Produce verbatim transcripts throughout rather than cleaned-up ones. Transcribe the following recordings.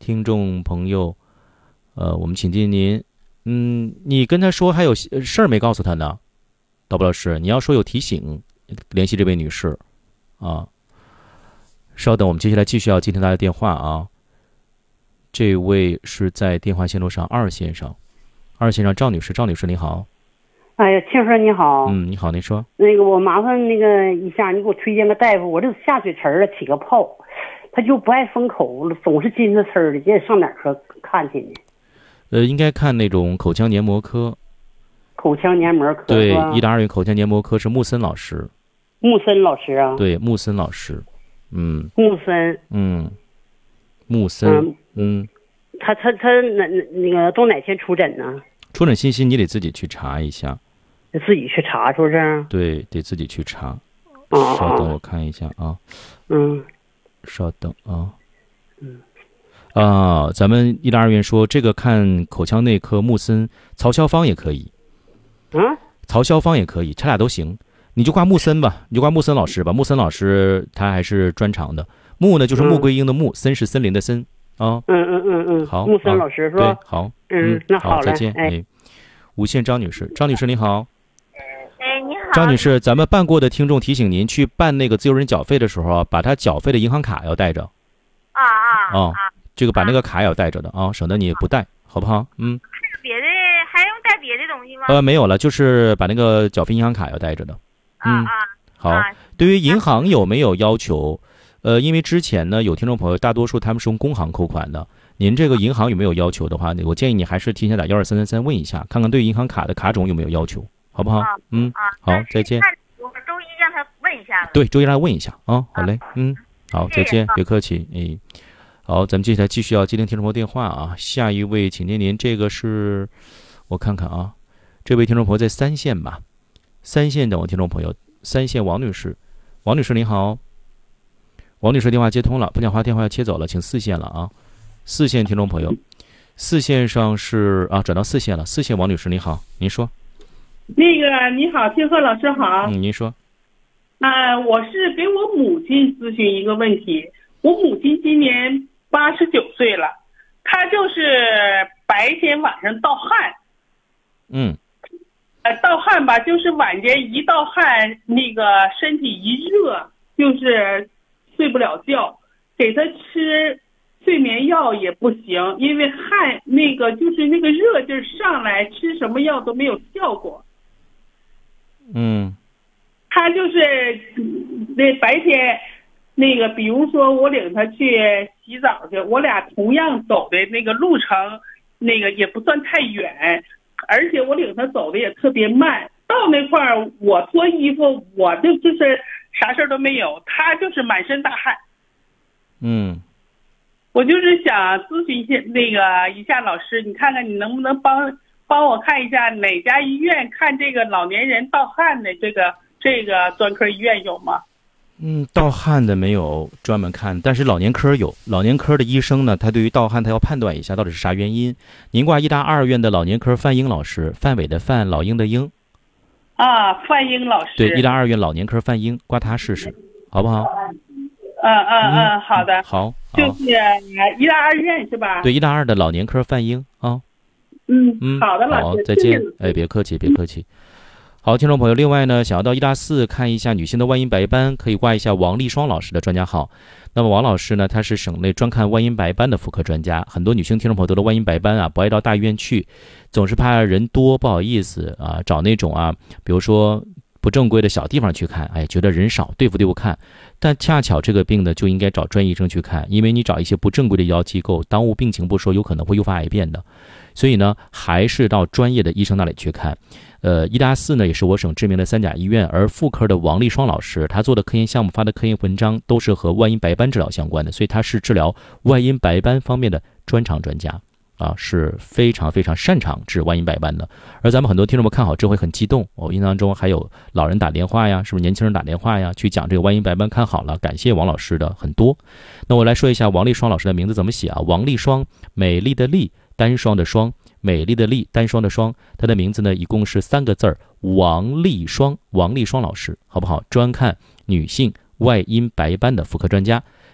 听众朋友，呃，我们请进您。嗯，你跟他说还有事儿没告诉他呢，道布老师，你要说有提醒，联系这位女士啊。稍等，我们接下来继续要接听他的电话啊。这位是在电话线路上二线上，二线上赵女士，赵女士你好。 哎呀，庆生你好。 嗯，你好，您说。 那个我麻烦那个一下，你给我推荐个大夫，我这下水池了起个泡，他就不爱封口，总是金刺刺的，这上哪儿说看去呢？ 呃，应该看那种口腔黏膜科。 口腔黏膜科。 对，医大二院口腔黏膜科是穆森老师。 穆森老师啊。 对，穆森老师。嗯。 穆森。 嗯。穆森。嗯。嗯他他他哪那个都哪天出诊呢？ 出诊信息你得自己去查一下。 自己去查是不是？ 对，得自己去查。 哦。 稍等，我看一下啊。 嗯。 稍等啊。 嗯。 啊，咱们医大二院说这个看口腔内科穆森，曹肖芳也可以。 啊？ 曹肖芳也可以，他俩都行。你就挂穆森吧，你就挂穆森老师吧。穆森老师他还是专长的。穆呢就是穆桂英的穆，森是森林的森。啊， 嗯嗯嗯嗯， 好， 穆森老师是吧？ 对，好， 嗯，那好了，再见。哎，无线张女士，张女士你好。 哎，你好， 张女士，咱们办过的听众提醒您，去办那个自由人缴费的时候，把他缴费的银行卡要带着。 啊啊啊，这个把那个卡要带着的啊，省得你不带，好不好？嗯。 别的还用带别的东西吗？ 呃，没有了，就是把那个缴费银行卡要带着的。嗯， 啊好。对于银行有没有要求？呃，因为之前呢，有听众朋友大多数他们是用工行扣款的，您这个银行有没有要求的话，我建议你还是提前打幺二三三三问一下，看看对银行卡的卡种有没有要求，好不好？ 啊、 嗯， 啊、 好，再见。 我周一让他问一下。 对，周一让他问一下啊，好嘞，嗯，好，再见， 谢谢别客气，哎，好，咱们接下来继续要接听听众朋友电话啊，下一位请接您，这个是我看看啊，这位听众朋友在三线吧，三线等我听众朋友，三线王女士，王女士您好。王女士电话接通了，不讲话电话要切走了，请四线了啊，四线听众朋友，四线上是啊，转到四线了，四线王女士你好，您说。 那个你好，天鹤老师好。 嗯，您说。 啊、呃，我是给我母亲咨询一个问题，我母亲今年八十九岁了，她就是白天晚上盗汗。 嗯。 呃，盗汗吧，就是晚间一盗汗，那个身体一热，就是睡不了觉，给他吃睡眠药也不行，因为汗那个就是那个热劲上来，吃什么药都没有效果。 嗯， 他就是那白天那个，比如说我领他去洗澡去，我俩同样走的那个路程，那个也不算太远，而且我领他走的也特别慢。到那块儿，我脱衣服，我就就是啥事儿都没有，他就是满身大汗。 嗯， 我就是想咨询一下那个一下老师，你看看你能不能帮帮我看一下哪家医院看这个老年人盗汗的这个这个专科医院有吗？ 嗯，盗汗的没有专门看，但是老年科有。老年科的医生呢，他对于盗汗他要判断一下到底是啥原因。您挂医大二院的老年科范英老师，范伟的范，老鹰的鹰。 啊，范英老师。 对，医大二院老年科范英，挂他试试，好不好？ 嗯嗯嗯，好的。 好， 就是医大二院是吧？ 对，医大二的老年科范英啊。 嗯嗯， 好的，老师，再见。哎，别客气，别客气。好，听众朋友，另外呢，想要到医大四看一下女性的外阴白斑，可以挂一下王丽双老师的专家号。那么王老师呢，他是省内专看外阴白斑的妇科专家。很多女性听众朋友得了外阴白斑啊，不爱到大医院去，总是怕人多不好意思啊，找那种啊，比如说不正规的小地方去看，哎，觉得人少对付对付看。但恰巧这个病呢，就应该找专业医生去看，因为你找一些不正规的医疗机构，耽误病情不说，有可能会诱发癌变的。所以呢，还是到专业的医生那里去看。呃，医大四呢也是我省知名的三甲医院，而妇科的王丽双老师，他做的科研项目发的科研文章都是和外阴白斑治疗相关的，所以他是治疗外阴白斑方面的专长专家啊，是非常非常擅长治外阴白斑的。而咱们很多听众们看好这回很激动，我印象中还有老人打电话呀，是不是年轻人打电话呀，去讲这个外阴白斑看好了，感谢王老师的很多。那我来说一下王丽双老师的名字怎么写啊？王丽双，美丽的丽，单双的双，美丽的丽，单双的双，他的名字呢一共是三个字儿，王丽双，王丽双老师，好不好？专看女性外阴白斑的妇科专家。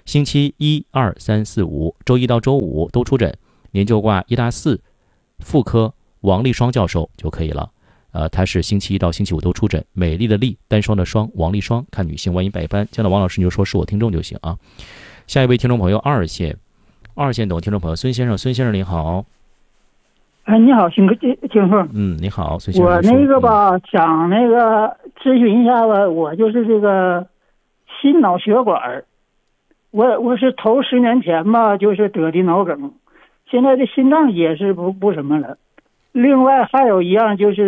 星期一、二、三、四、五，周一到周五都出诊，您就挂医大四妇科王丽双教授就可以了。呃，他是星期一到星期五都出诊，美丽的丽，单双的双，王丽双，看女性外阴白斑。见到王老师你就说是我听众就行啊。下一位听众朋友二线，二线等听众朋友孙先生，孙先生您好。 哎，你好，请请说。 嗯，你好，孙先生。 我那个吧，嗯、想那个咨询一下吧，我就是这个心脑血管，我我是头十年前吧，就是得的脑梗，现在的心脏也是不不什么了。另外还有一样就是，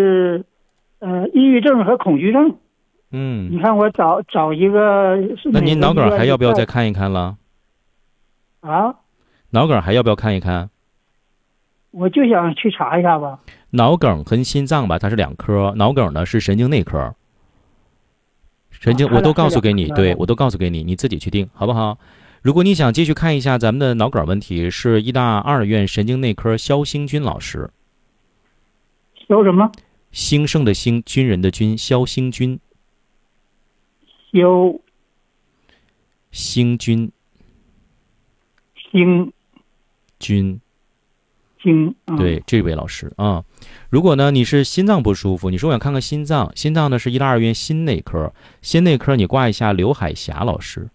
呃，抑郁症和恐惧症。 嗯， 你看我找找一个。 那您脑梗还要不要再看一看了？ 啊？ 脑梗还要不要看一看？ 我就想去查一下吧。 脑梗跟心脏吧，它是两科。脑梗呢是神经内科。神经、啊、我都告诉给你，对我都告诉给你，你自己去定好不好？如果你想继续看一下咱们的脑梗问题，是医大二院神经内科肖兴军老师。 肖什么？ 兴盛的兴，军人的军，肖兴军。 肖兴军。 兴军。 兴、嗯、 对这位老师啊，如果呢你是心脏不舒服，你说我想看看心脏，心脏呢是医大二院心内科，心内科你挂一下刘海霞老师。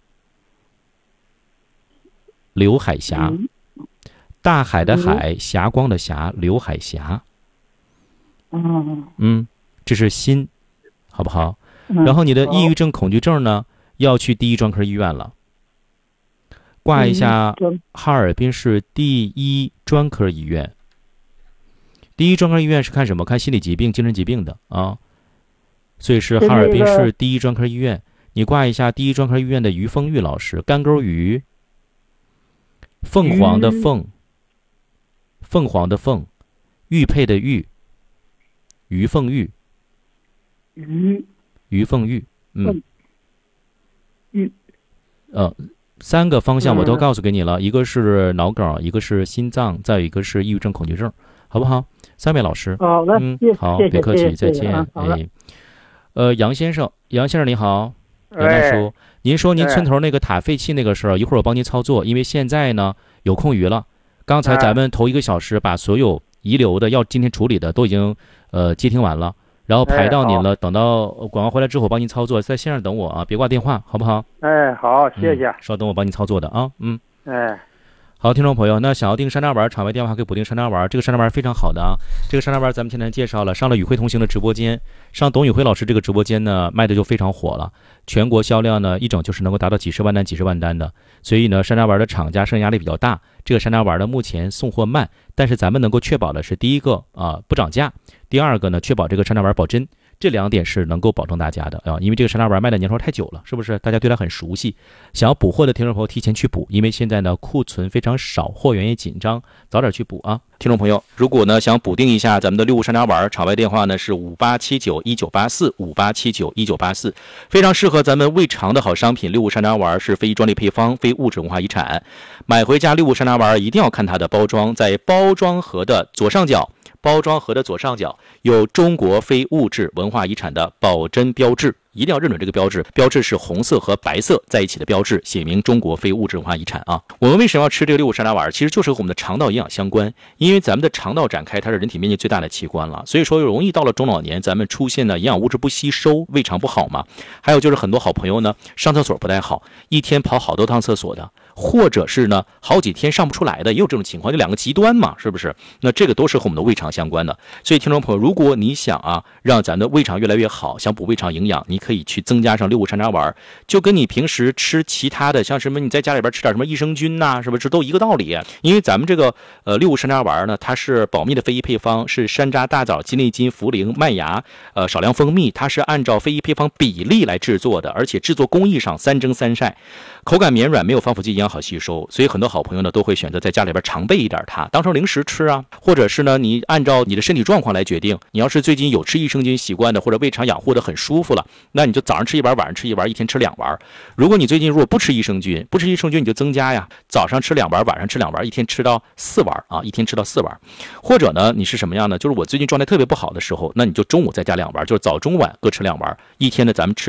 刘海霞，嗯、大海的海，嗯、霞光的霞，刘海霞。 嗯嗯，这是心，好不好？ 嗯、 然后你的抑郁症、恐惧症呢，要去第一专科医院了。挂一下哈尔滨市第一专科医院。第一专科医院是看什么？看心理疾病、精神疾病的啊，所以是哈尔滨市第一专科医院。你挂一下第一专科医院的于凤玉老师，干钩鱼，凤凰的凤，凤凰的凤，玉佩的玉，于凤玉， 于于凤玉，嗯， 玉， 呃。三个方向我都告诉给你了，嗯、一个是脑梗，一个是心脏，再有一个是抑郁症、恐惧症，好不好？三位老师， 好的， 嗯，好，别客气，再见。哎，呃，杨先生，杨先生你好，杨大叔，您说您村头那个塔废气那个事儿，一会儿我帮您操作，因为现在呢有空余了。刚才咱们头一个小时把所有遗留的要今天处理的都已经呃接听完了。然后排到您了，哎、等到广告回来之后，我帮您操作，在线上等我啊，别挂电话，好不好？ 哎，好，谢谢。 嗯、稍等，我帮您操作的啊，嗯。 哎， 好，听众朋友，那想要订山楂丸，场外电话可以补订山楂丸，这个山楂丸非常好的啊。这个山楂丸咱们前天介绍了，上了宇辉同行的直播间，上董宇辉老师这个直播间呢，卖的就非常火了，全国销量呢一整就是能够达到几十万单、几十万单的。所以呢，山楂丸的厂家生意压力比较大，这个山楂丸呢目前送货慢，但是咱们能够确保的是，第一个啊、呃、不涨价。第二个呢，确保这个山楂丸保真，这两点是能够保证大家的啊，因为这个山楂丸卖的年头太久了，是不是？大家对它很熟悉，想要补货的听众朋友提前去补，因为现在呢库存非常少，货源也紧张，早点去补啊。听众朋友，如果呢想补订一下咱们的六物山楂丸，场外电话呢是五八七九一九八四五八七九一九八四，非常适合咱们胃肠的好商品。六物山楂丸是非专利配方，非物质文化遗产，买回家六物山楂丸一定要看它的包装，在包装盒的左上角。包装盒的左上角有中国非物质文化遗产的保真标志，一定要认准这个标志，标志是红色和白色在一起的标志，写明中国非物质文化遗产啊。我们为什么要吃这个六物山楂丸？其实就是和我们的肠道营养相关，因为咱们的肠道展开它是人体面积最大的器官了，所以说容易到了中老年咱们出现呢营养物质不吸收，胃肠不好嘛。还有就是很多好朋友呢上厕所不太好，一天跑好多趟厕所的，或者是呢好几天上不出来的，也有这种情况，就两个极端嘛，是不是？那这个都是和我们的胃肠相关的。所以听众朋友，如果你想啊让咱的胃肠越来越好，想补胃肠营养，你可以去增加上六物山楂丸，就跟你平时吃其他的像什么你在家里边吃点什么益生菌呐、啊，是不是都一个道理？因为咱们这个呃六物山楂丸呢，它是保密的非遗配方，是山楂、大枣、金栗筋、茯苓、麦芽，呃少量蜂蜜，它是按照非遗配方比例来制作的，而且制作工艺上三蒸三晒，口感绵软，没有防腐剂，营养好吸收。所以很多好朋友呢都会选择在家里边常备一点它，当成零食吃啊，或者是呢你按照你的身体状况来决定。你要是最近有吃益生菌习惯的，或者胃肠养护的很舒服了，那你就早上吃一丸，晚上吃一丸，一天吃两丸。如果你最近如果不吃益生菌，不吃益生菌你就增加呀，早上吃两丸，晚上吃两丸，一天吃到四丸啊，一天吃到四丸。或者呢你是什么样呢？就是我最近状态特别不好的时候，那你就中午再加两丸，就是早中晚各吃两丸，一天呢咱们吃到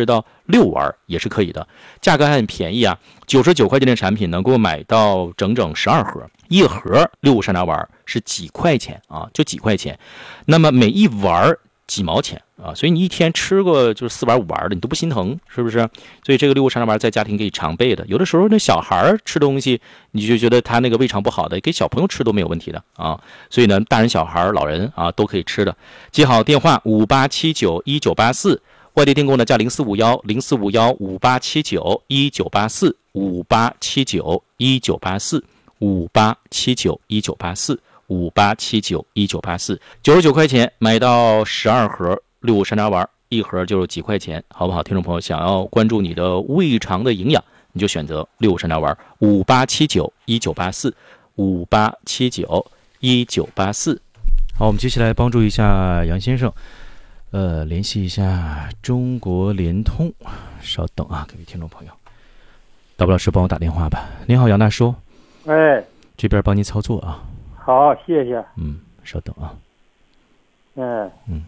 六丸也是可以的，价格还很便宜啊，九十九块钱的产品能够买到整整十二盒，一盒六物山楂丸是几块钱啊，就几块钱，那么每一丸几毛钱啊，所以你一天吃过就是四丸五丸的，你都不心疼，是不是？所以这个六物山楂丸在家庭可以常备的。有的时候那小孩吃东西，你就觉得他那个胃肠不好的，给小朋友吃都没有问题的啊。所以呢，大人、小孩、老人啊都可以吃的。记好电话五八七九一九八四，外地订购呢加零四五幺零四五幺五八七九一九八四五八七九一九八四五八七九一九八四。五八七九一九八四，九十九块钱买到十二盒六物山楂丸，一盒就是几块钱，好不好？听众朋友，想要关注你的胃肠的营养，你就选择六物山楂丸，五八七九一九八四，五八七九一九八四。好，我们接下来帮助一下杨先生，呃，联系一下中国联通，稍等啊，各位听众朋友，大布老师帮我打电话吧。您好，杨大叔， 哎， 这边帮您操作啊。 好，谢谢。 嗯，稍等啊。 嗯嗯，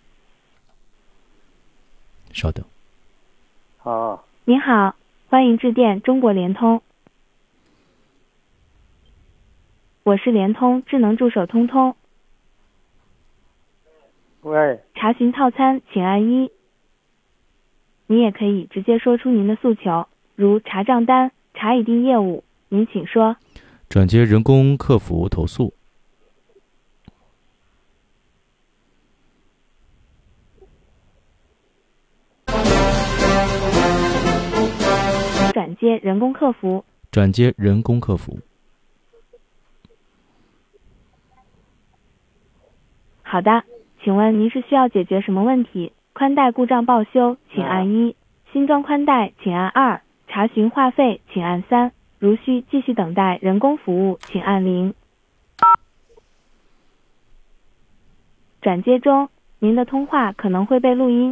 稍等。 好。 您好，欢迎致电中国联通，我是联通智能助手通通。 喂。 查询套餐请按一。您也可以直接说出您的诉求，如查账单、查已订业务，您请说。 转接人工客服投诉。 转接人工客服。 转接人工客服。 好的，请问您是需要解决什么问题？宽带故障报修，请按一；新装宽带，请按二；查询话费，请按三。如需继续等待人工服务，请按零。转接中，您的通话可能会被录音。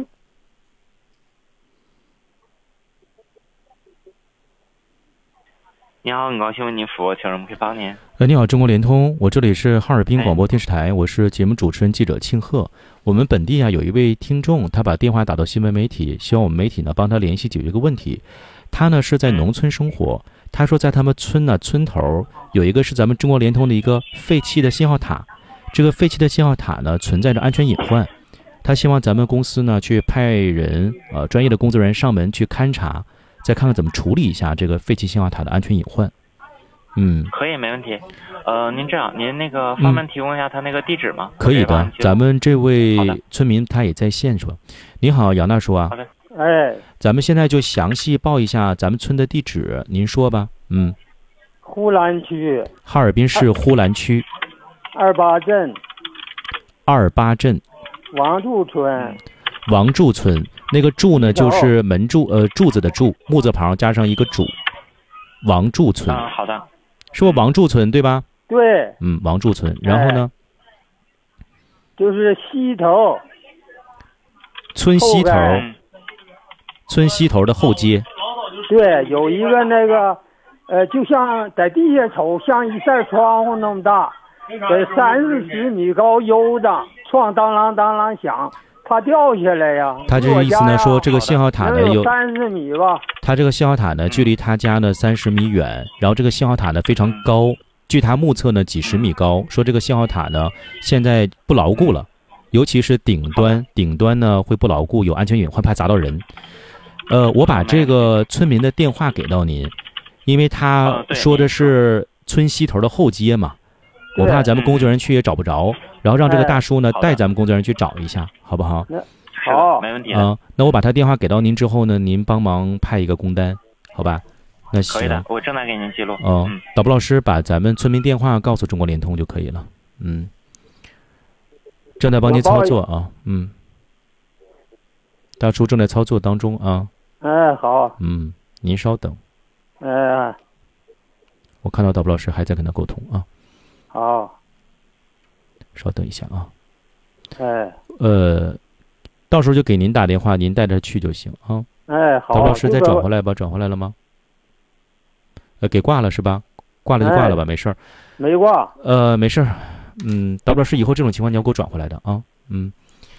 你好，很高兴为您服务，请问我们可以帮您？ 呃，你好，中国联通，我这里是哈尔滨广播电视台，我是节目主持人记者庆贺。我们本地啊有一位听众，他把电话打到新闻媒体，希望我们媒体呢帮他联系解决一个问题。他呢是在农村生活，他说在他们村呢村头有一个是咱们中国联通的一个废弃的信号塔，这个废弃的信号塔呢存在着安全隐患，他希望咱们公司呢去派人呃专业的工作人员上门去勘察，再看看怎么处理一下这个废弃信号塔的安全隐患。嗯， 可以，没问题。呃，您这样，您那个方便提供一下他那个地址吗？ 嗯、可以的，咱们这位村民他也在线是吧？您好，杨大叔啊。 好的。 哎， 咱们现在就详细报一下咱们村的地址，您说吧。嗯， 呼兰区， 哈尔滨市呼兰区二八镇， 二八镇王柱村， 王柱村，那个柱呢就是门柱，呃，柱子的柱，木字旁加上一个主，王柱村。 啊，好的， 是不王柱村对吧？ 对， 嗯，王柱村。然后呢？ 哎、就是西头， 村西头。村西头的后街， 对，有一个那个，呃，就像在地下瞅，像一扇窗户那么大，得三四十米高，悠的，窗当啷当啷响，怕掉下来呀。 他这个意思呢，说这个信号塔呢有三十米吧。 他这个信号塔呢，距离他家呢三十米远，然后这个信号塔呢非常高，据他目测呢几十米高，说这个信号塔呢现在不牢固了，尤其是顶端，顶端呢会不牢固，有安全隐患，怕砸到人。呃，我把这个村民的电话给到您，因为他说的是村西头的后街嘛，我怕咱们工作人员去也找不着，然后让这个大叔呢带咱们工作人员去找一下，好不好？ 好， 没问题。 啊、呃，那我把他电话给到您之后呢，您帮忙派一个工单，好吧？那行。 可以的，我正在给您记录。 哦、呃，导播老师把咱们村民电话告诉中国联通就可以了。嗯，正在帮您操作啊，嗯，大叔正在操作当中啊。 哎，好。 嗯，您稍等。 哎， 我看到导播老师还在跟他沟通啊。 好。 稍等一下啊。 哎。 呃，到时候就给您打电话，您带着去就行啊。 哎，好。 导播老师再转回来吧，转回来了吗？呃，给挂了是吧？挂了就挂了吧， 哎、 没事儿。 没挂。 呃，没事儿。嗯，导播老师以后这种情况你要给我转回来的啊。嗯。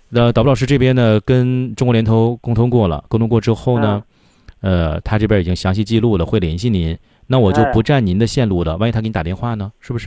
那导播老师这边呢，跟中国联通沟通过了，沟通过之后呢，嗯、呃，他这边已经详细记录了，会联系您。那我就不占您的线路了，万一他给你打电话呢，是不是？